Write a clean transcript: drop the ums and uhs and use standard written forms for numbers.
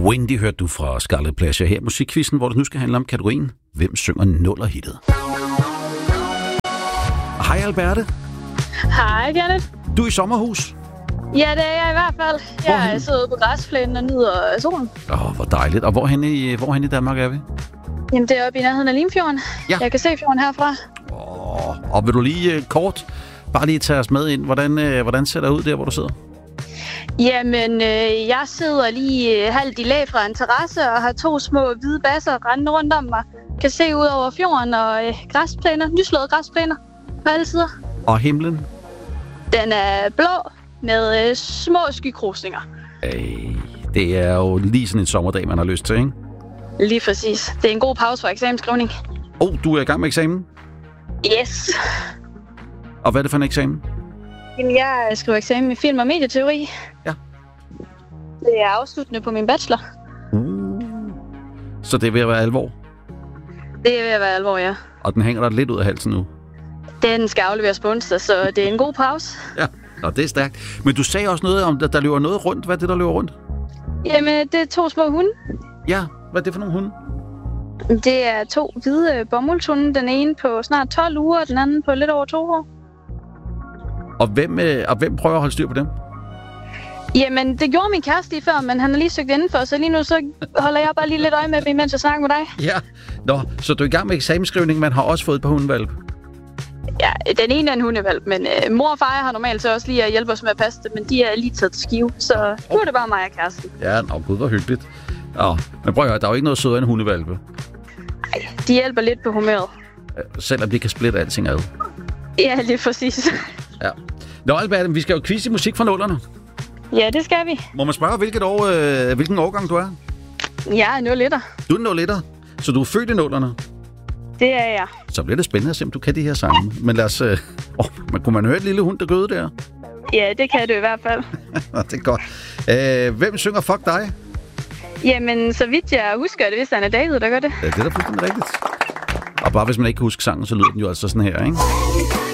Windy hørte du fra Scarlet Pleasure her i Musikquizzen, hvor det nu skal handle om kategorien Hvem synger nullerhittet? Hej Alberte. Hej Kenneth. Du er i sommerhus? Ja, det er jeg i hvert fald. Jeg sidder på græsplænen og nyder solen. Hvor dejligt. Og hvorhen i Danmark er vi? Jamen, det er oppe i nærheden af Limfjorden. Ja. Jeg kan se fjorden herfra. Og vil du lige kort bare lige tage os med ind? Hvordan ser det ud der, hvor du sidder? Jamen, jeg sidder lige halvt i lag fra en terrasse og har 2 små hvide basser rendende rundt om mig. Kan se ud over fjorden og græsplæner, nyslåede græsplæner på alle sider. Og himlen? Den er blå med små skykrusninger. Det er jo lige sådan en sommerdag, man har lyst til, ikke? Lige præcis. Det er en god pause for eksamensskrivning. Du er i gang med eksamen? Yes. Og hvad er det for en eksamen? Jamen, jeg skriver eksamen i film- og medieteori. Ja. Det er afsluttende på min bachelor. Så det er ved at være alvor? Det er ved at være alvor, ja. Og den hænger der lidt ud af halsen nu? Den skal afleveres på onsdag, så det er en god pause. Ja, og det er stærkt. Men du sagde også noget om, at der løber noget rundt. Hvad er det, der løber rundt? Jamen, det er 2 små hunde. Ja, hvad er det for nogle hunde? Det er 2 hvide bomuldshunde. Den ene på snart 12 uger, og den anden på lidt over 2 år. Og hvem prøver at holde styr på dem? Jamen, det gjorde min kæreste lige før, men han har lige søgt indenfor, så lige nu så holder jeg bare lige lidt øje med dem, mens jeg snakker med dig. Ja, så du er i gang med eksamensskrivning, men har også fået et par hundevalp? Ja, den ene er en hundevalp, men mor og far har normalt så også lige at hjælpe os med at passe det, men de er lige taget til skive, så nu er det bare mig og kæresten. Ja, gud, hvor hyggeligt. Men prøv at høre, der er jo ikke noget sødere end hundevalpe. Nej, de hjælper lidt på humøret. Selvom de kan splitte alting ad. Ja, lige præcis. Ja. Albert, vi skal jo quizze i musik fra nullerne. Ja, det skal vi. Må man spørge, hvilken årgang du er? Jeg er 01'er. Du er 01'er, så du er født i nullerne? Det er jeg. Så bliver det spændende at se, om du kan de her sange. Men lad os... kunne man høre et lille hund, der gøde der? Ja, det kan du i hvert fald. Det er godt. Hvem synger Fuck dig? Jamen, så vidt jeg husker det, hvis han er David, der gør det. Ja, det er da fuldstændig rigtigt. Og bare hvis man ikke kan huske sangen, så lyder den jo altså sådan her, ikke?